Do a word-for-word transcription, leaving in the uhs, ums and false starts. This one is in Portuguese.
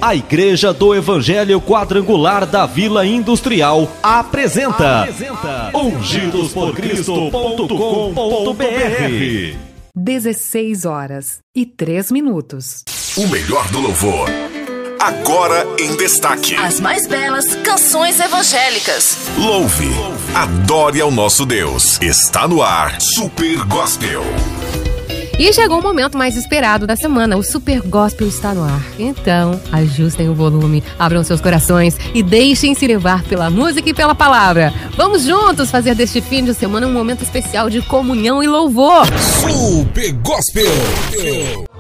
A Igreja do Evangelho Quadrangular da Vila Industrial apresenta, apresenta ungidos por cristo ponto com ponto b r. dezesseis horas e três minutos. O melhor do louvor. Agora em destaque. As mais belas canções evangélicas. Louve, adore ao nosso Deus. Está no ar, Super Gospel. E chegou o momento mais esperado da semana, o Super Gospel está no ar. Então, ajustem o volume, abram seus corações e deixem-se levar pela música e pela palavra. Vamos juntos fazer deste fim de semana um momento especial de comunhão e louvor. Super Gospel.